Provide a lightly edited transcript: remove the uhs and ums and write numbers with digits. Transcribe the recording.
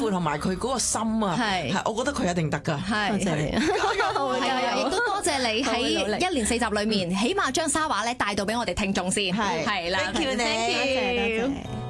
闊同埋佢嗰個心啊，係我覺得佢一定得㗎。 多謝你，亦都多謝你喺一連4集裏面，起碼將沙畫咧帶到俾我哋聽眾先。係啦 ，thank you 你， 多謝。